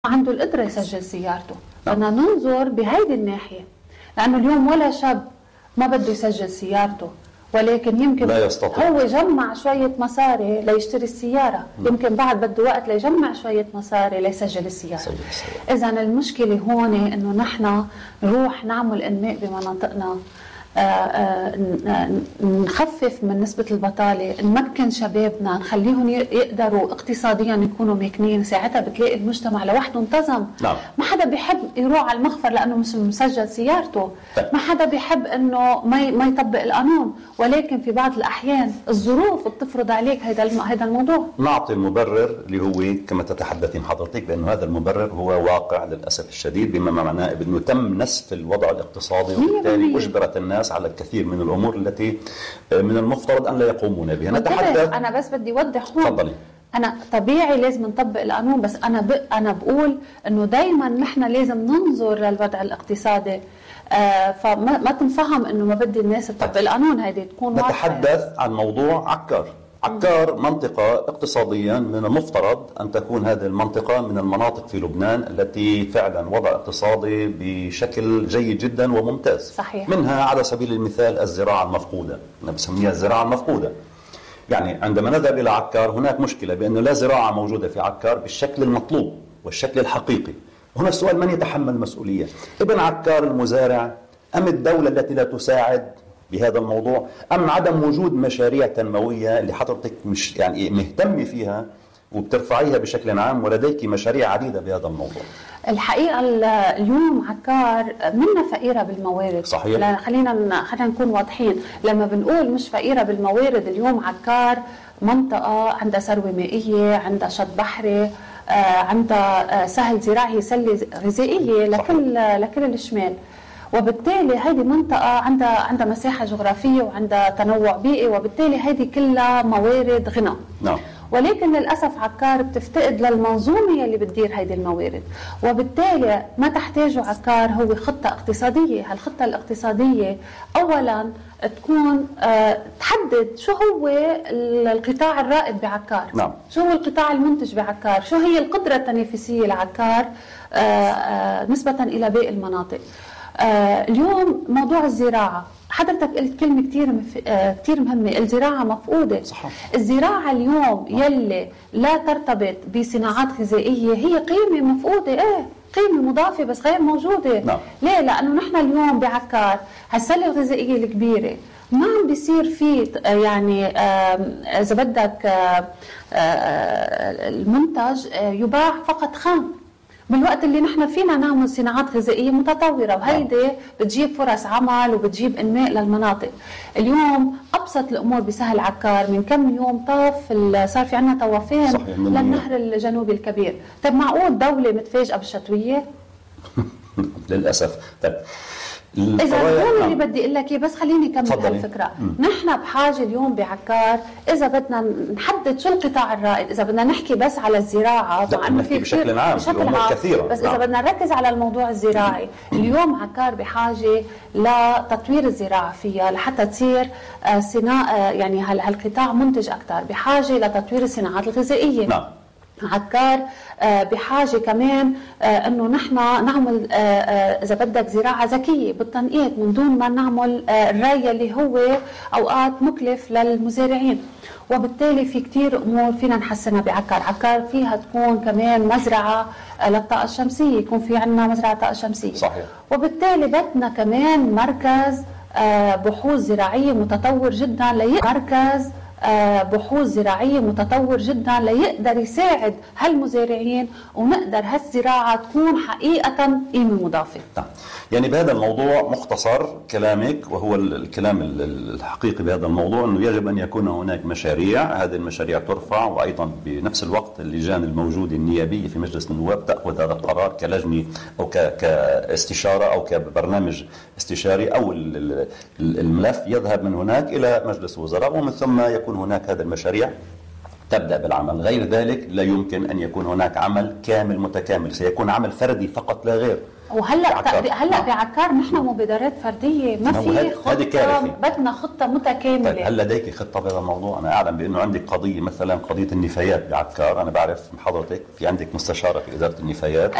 عنده القدرة يسجل سيارته. بدنا ننظر بهيدي الناحية، لأنه اليوم ولا شاب ما بده يسجل سيارته، ولكن يمكن لا يستطيع. هو جمع شوية مصاري ليشتري السيارة، يمكن بعد بده وقت ليجمع شوية مصاري ليسجل السيارة. إذا المشكلة هون إنه نحن نروح نعمل إنماء بمناطقنا، نخفف من نسبة البطالة، نمكن شبابنا، نخليهم يقدروا اقتصاديا يكونوا مكنين. ساعتها بتلاقي المجتمع لوحده انتظم. نعم. ما حدا بيحب يروح على المخفر لأنه مش مسجل سيارته. ما حدا بيحب أنه ما يطبق القانون، ولكن في بعض الأحيان الظروف بتفرض عليك هذا الموضوع. نعطي المبرر اللي هو كما تتحدثين حضرتك، بأنه هذا المبرر هو واقع للأسف الشديد، بما معناه أنه تم نسف الوضع الاقتصادي، وبالتالي أجبرت الناس على الكثير من الأمور التي من المفترض أن لا يقومون بها. نتحدث. أنا بس بدي أوضح هون. تفضلي. أنا طبيعي لازم نطبق القانون، بس أنا بقول إنه دايما نحن لازم ننظر للوضع الاقتصادي. فما تنفهم إنه ما بدي الناس تطبق القانون، هيدي تكون واضحة. نتحدث عن موضوع عكار. عكار منطقة اقتصاديا من المفترض أن تكون هذه المنطقة من المناطق في لبنان التي فعلا وضع اقتصادي بشكل جيد جدا وممتاز. صحيح. منها على سبيل المثال الزراعة المفقودة، أنا بسميها الزراعة المفقودة. يعني عندما نذهب إلى عكار هناك مشكلة بأنه لا زراعة موجودة في عكار بالشكل المطلوب والشكل الحقيقي. هنا السؤال: من يتحمل المسؤولية؟ ابن عكار المزارع أم الدولة التي لا تساعد بهذا الموضوع، أم عدم وجود مشاريع تنموية اللي حضرتك مش يعني مهتم فيها وبترفعيها بشكل عام، ولديك مشاريع عديدة بهذا الموضوع؟ الحقيقة اليوم عكار منا فقيرة بالموارد. صحيح. خلينا نكون واضحين. لما بنقول مش فقيرة بالموارد، اليوم عكار منطقة عندها ثروة مائية، عندها شط بحري، عندها سهل زراعي، سلة غذائية لكل الشمال. وبالتالي هذه منطقة عندها مساحة جغرافية وعندها تنوع بيئي، وبالتالي هذه كلها موارد غنى. نعم. ولكن للأسف عكار بتفتقد للمنظومة اللي بتدير هذه الموارد، وبالتالي ما تحتاجه عكار هو خطة اقتصادية. هالخطة الاقتصادية أولا تكون تحدد شو هو القطاع الرائد بعكار. نعم. شو هو القطاع المنتج بعكار، شو هي القدرة التنافسية لعكار نسبة إلى باقي المناطق. اليوم موضوع الزراعة، حضرتك قلت كلمة كتير مهمة: الزراعة مفقودة. صح. الزراعة اليوم يلي لا ترتبط بصناعات غذائية هي قيمة مفقودة، قيمة مضافة بس غير موجودة. نعم. ليه؟ لأنه نحن اليوم بعكار هالسلة الغذائية الكبيرة ما عم بيصير فيه يعني إذا بدك المنتج يباع فقط خام، بالوقت اللي نحن فينا نعمل صناعات غذائية متطورة، وهيدي بتجيب فرص عمل وبتجيب إنماء للمناطق. اليوم أبسط الأمور بسهل عكار، من كم يوم صار في عنا طوافين للنهر الجنوبي الكبير. طيب معقول دولة متفاجئة بالشتوية؟ للأسف. طيب إذا هون اللي بدي أقول لك بس خليني أكمل هالفكرة. نحن بحاجة اليوم بعكار إذا بدنا نحدد شو القطاع الرائد، إذا بدنا نحكي بس على الزراعة مع إنه في بشكل عام كثيرة، بس إذا بدنا نركز على الموضوع الزراعي اليوم عكار بحاجة لتطوير الزراعة فيها لحتى تصير يعني هالقطاع منتج أكثر، بحاجة لتطوير الصناعات الغذائية. نعم. عكار بحاجة كمان أنه نحن نعمل إذا بدك زراعة ذكية بالتنقيط، من دون ما نعمل الري اللي هو أوقات مكلف للمزارعين. وبالتالي في كتير أمور فينا نحسنها بعكار. عكار فيها تكون كمان مزرعة للطاقة الشمسية، يكون في عنا مزرعة طاقة شمسية. صحيح. وبالتالي بدنا كمان مركز بحوث زراعية متطور جدا بحوث زراعية متطور جدا ليقدر يساعد هالمزارعين، ونقدر هالزراعة تكون حقيقة قيمة مضافة. يعني بهذا الموضوع مختصر كلامك، وهو الكلام الحقيقي بهذا الموضوع، أنه يجب أن يكون هناك مشاريع، هذه المشاريع ترفع، وأيضا بنفس الوقت اللجان الموجودة النيابية في مجلس النواب تأخذ هذا القرار كلجنة أو كاستشارة أو كبرنامج استشاري، أو الملف يذهب من هناك إلى مجلس الوزراء، ومن ثم يكون هناك هذه المشاريع تبدأ بالعمل، غير ذلك لا يمكن أن يكون هناك عمل كامل متكامل، سيكون عمل فردي فقط لا غير. وهلا بعكار نحن مبادرات فرديه، ما في خطه، بدنا خطه متكامله. طيب هل لديك خطه بهذا الموضوع؟ انا اعلم بانه عندك قضيه، مثلا قضيه النفايات بعكار، انا بعرف من حضرتك في عندك مستشاره في اداره النفايات.